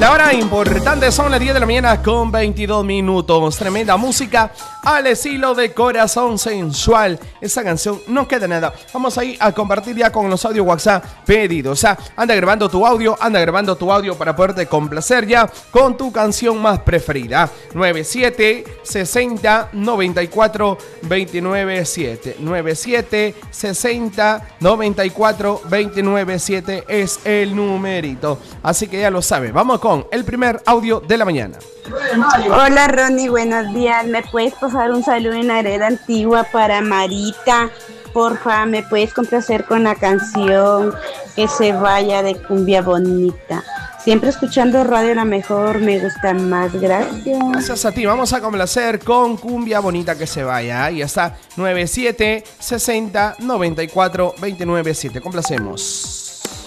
La hora importante son las 10 de la mañana con 22 minutos. Tremenda música al estilo de Corazón Sensual. Esa canción no queda nada. Vamos a ir a compartir ya con los audio WhatsApp pedidos. O sea, anda grabando tu audio para poderte complacer ya con tu canción más preferida. 97 60 94 29 7. 97 60 94 29 7 es el numerito. Así que ya lo sabe. Vamos con el primer audio de la mañana. Hola Ronnie, buenos días. ¿Me puedes pasar un saludo en Arena Antigua para Marita? Porfa, ¿me puedes complacer con la canción Que se vaya de Cumbia Bonita? Siempre escuchando Radio La Mejor, me gusta más. Gracias. Gracias a ti. Vamos a complacer con Cumbia Bonita Que se vaya. Ahí está. 97 60 94 29 7. Complacemos.